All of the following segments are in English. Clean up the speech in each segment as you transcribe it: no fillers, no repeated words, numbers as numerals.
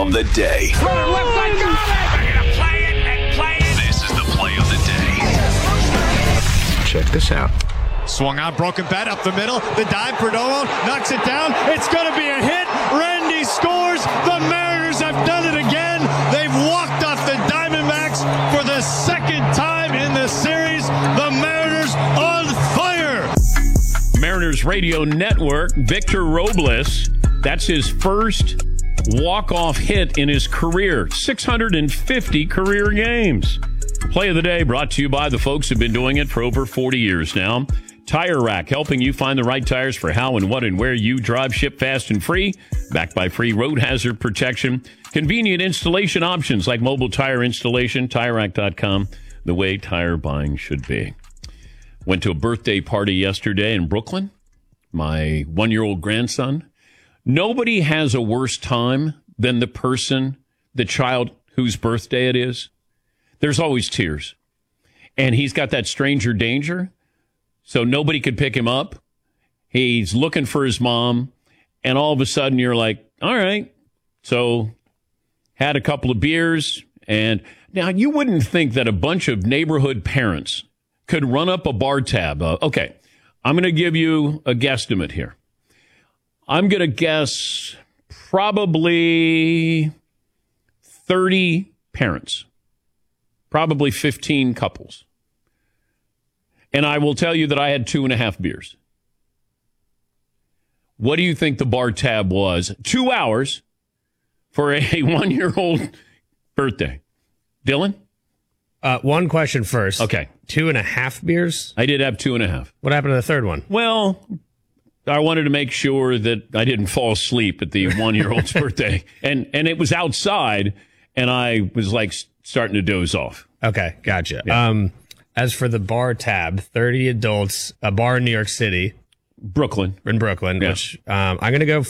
of the day. Running left side, got it! They're going to play it and play it. This is the play of the day. Check this out. Swung on, broken bat up the middle. The dive, Perdomo knocks it down. It's going to be a hit. Randy scores. The Mariners have done it again. They've walked off the Diamondbacks for the second time in the series. The Mariners on fire. Mariners Radio Network, Victor Robles. That's his first walk-off hit in his career. 650 career games. Play of the day brought to you by the folks who've been doing it for over 40 years now. Tire Rack, helping you find the right tires for how and what and where you drive. Ship fast and free. Backed by free road hazard protection. Convenient installation options like mobile tire installation. TireRack.com, the way tire buying should be. Went to a birthday party yesterday in Brooklyn. My 1-year-old grandson. Nobody has a worse time than the child whose birthday it is. There's always tears. And he's got that stranger danger. So nobody could pick him up. He's looking for his mom. And all of a sudden you're like, all right. So had a couple of beers. And now you wouldn't think that a bunch of neighborhood parents could run up a bar tab. Okay, I'm going to give you a guesstimate here. I'm going to guess probably 30 parents. Probably 15 couples. And I will tell you that I had 2.5 beers. What do you think the bar tab was? 2 hours for a 1-year-old birthday. Dylan? One question first. Okay. 2.5 beers? I did have 2.5. What happened to the third one? Well, I wanted to make sure that I didn't fall asleep at the 1-year-old's birthday. And it was outside, and I was like starting to doze off. Okay, gotcha. Yeah. As for the bar tab, 30 adults, a bar in New York City. Brooklyn. In Brooklyn, yeah. Which I'm going to go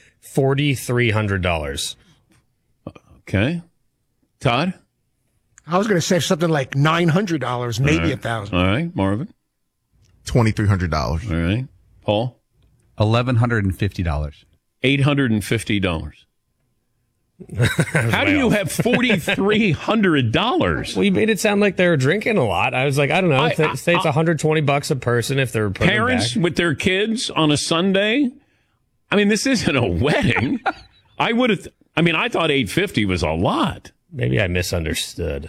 $4,300. Okay. Todd? I was going to say something like $900, maybe $1,000. All right. Marvin? $2,300. All right. Paul? $1,150. $850. How do you have $4,300? Well, you made it sound like they were drinking a lot. I was like, I don't know. Say it's $120 a person if they're parents with their kids on a Sunday. I mean, this isn't a wedding. I thought $850 was a lot. Maybe I misunderstood.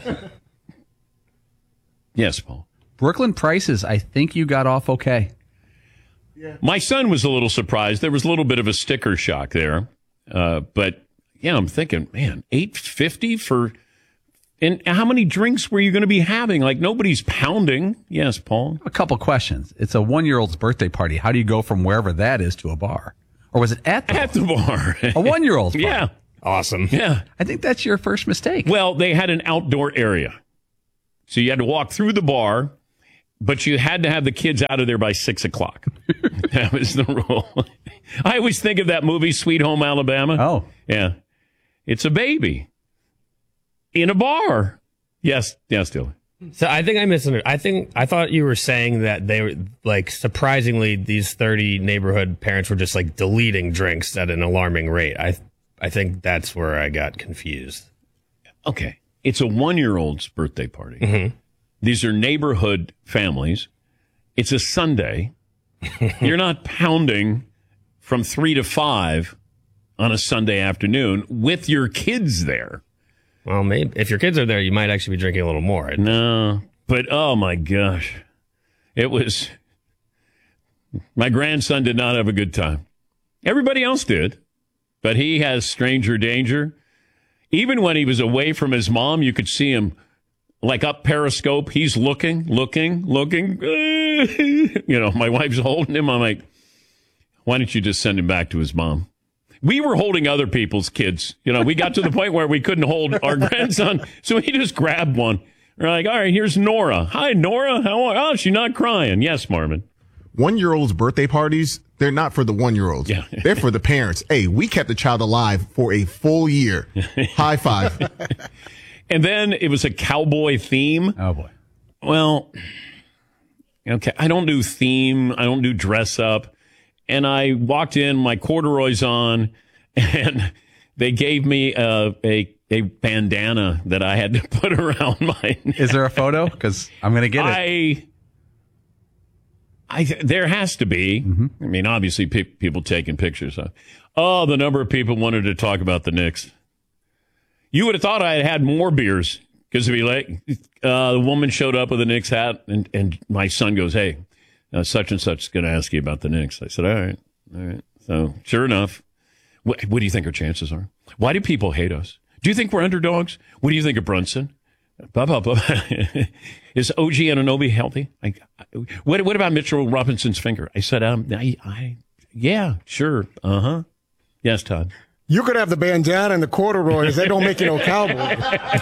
Yes, Paul. Brooklyn prices, I think you got off okay. Yeah. My son was a little surprised. There was a little bit of a sticker shock there. But yeah, I'm thinking, man, $850 for, and how many drinks were you going to be having? Like, nobody's pounding. Yes, Paul? A couple questions. It's a 1-year-old's birthday party. How do you go from wherever that is to a bar? Or was it at the bar? A 1-year-old's bar. Yeah. Awesome. Yeah. I think that's your first mistake. Well, they had an outdoor area. So you had to walk through the bar, but you had to have the kids out of there by 6 o'clock. That was the rule. I always think of that movie, Sweet Home Alabama. Oh. Yeah. It's a baby in a bar. Yes, Dylan. So I think I misunderstood. I thought you were saying that they were, like, surprisingly, these 30 neighborhood parents were just, like, deleting drinks at an alarming rate. I think that's where I got confused. Okay. It's a 1-year-old's birthday party. Mm-hmm. These are neighborhood families. It's a Sunday. You're not pounding from 3 to 5 on a Sunday afternoon with your kids there. Well, maybe if your kids are there, you might actually be drinking a little more. No, but oh my gosh. It was, my grandson did not have a good time. Everybody else did, but he has stranger danger. Even when he was away from his mom, you could see him like up Periscope. He's looking. My wife's holding him. I'm like, why don't you just send him back to his mom? We were holding other people's kids. We got to the point where we couldn't hold our grandson. So he just grabbed one. We're like, all right, here's Nora. Hi, Nora. How are you? Oh, she's not crying. Yes, Marvin. 1-year-olds' birthday parties, they're not for the 1-year-olds. Yeah. They're for the parents. Hey, we kept the child alive for a full year. High five. And then it was a cowboy theme. Oh, boy. Well, okay, I don't do theme. I don't do dress up. And I walked in, my corduroys on, and They gave me a bandana that I had to put around my neck. Is there a photo? Because I'm going to get it. There has to be. Mm-hmm. I mean, obviously, people taking pictures. The number of people wanted to talk about the Knicks. You would have thought I had more beers because it'd be like the woman showed up with a Knicks hat, and my son goes, "Hey, such and such is going to ask you about the Knicks." I said, "All right." So, sure enough, what do you think our chances are? Why do people hate us? Do you think we're underdogs? What do you think of Brunson? Blah, blah, blah. Is OG Anunoby healthy? What about Mitchell Robinson's finger? I said, yeah, sure. Uh-huh. Yes, Todd. You could have the bandana and the corduroys. They don't make you no cowboy.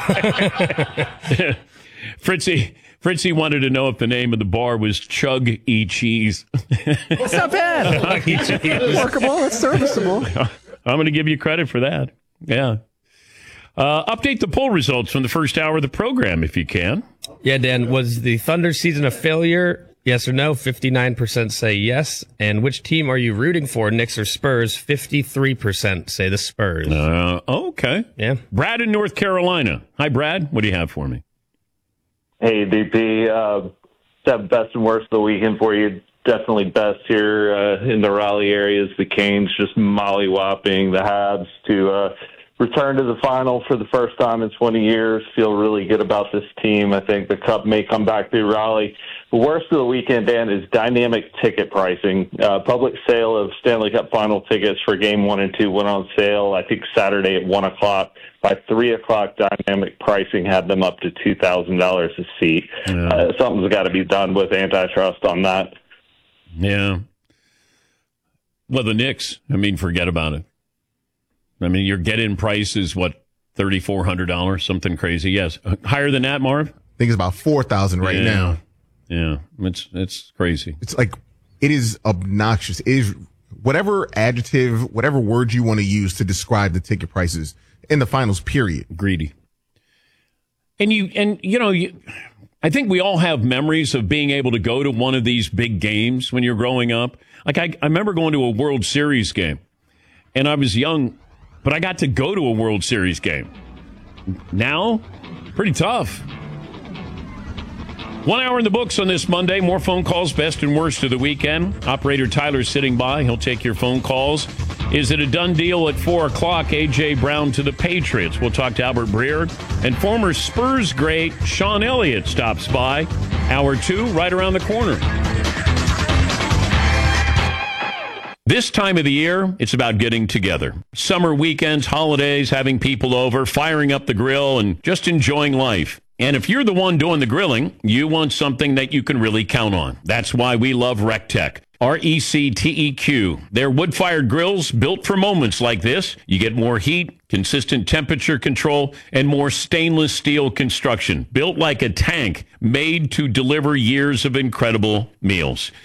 Fritzy wanted to know if the name of the bar was Chug E. Cheese. It's not bad. Workable. It's serviceable. I'm going to give you credit for that. Yeah. Update the poll results from the first hour of the program, if you can. Yeah, Dan, was the Thunder season a failure? Yes or no? 59% say yes. And which team are you rooting for, Knicks or Spurs? 53% say the Spurs. Okay. Yeah. Brad in North Carolina. Hi, Brad. What do you have for me? Hey, DP. Best and worst of the weekend for you. Definitely best here in the Raleigh areas. The Canes just mollywopping the Habs to return to the final for the first time in 20 years. Feel really good about this team. I think the Cup may come back through Raleigh. The worst of the weekend, Dan, is dynamic ticket pricing. Public sale of Stanley Cup final tickets for Game 1 and 2 went on sale, I think, Saturday at 1 o'clock. By 3 o'clock, dynamic pricing had them up to $2,000 a seat. Yeah. Something's got to be done with antitrust on that. Yeah. Well, the Knicks, forget about it. Your get-in price is, what, $3,400, something crazy. Yes. Higher than that, Marv? I think it's about $4,000 right now. Yeah. It's crazy. It's like, it is obnoxious. It is whatever adjective, whatever word you want to use to describe the ticket prices in the finals, period. Greedy. And I think we all have memories of being able to go to one of these big games when you're growing up. Like, I remember going to a World Series game, and I was young, but I got to go to a World Series game. Now, pretty tough. 1 hour in the books on this Monday. More phone calls, best and worst of the weekend. Operator Tyler's sitting by. He'll take your phone calls. Is it a done deal at 4 o'clock? A.J. Brown to the Patriots. We'll talk to Albert Breer. And former Spurs great Sean Elliott stops by. Hour 2, right around the corner. This time of the year, it's about getting together. Summer weekends, holidays, having people over, firing up the grill, and just enjoying life. And if you're the one doing the grilling, you want something that you can really count on. That's why we love RecTech. RecTeq. They're wood-fired grills built for moments like this. You get more heat, consistent temperature control, and more stainless steel construction. Built like a tank, made to deliver years of incredible meals.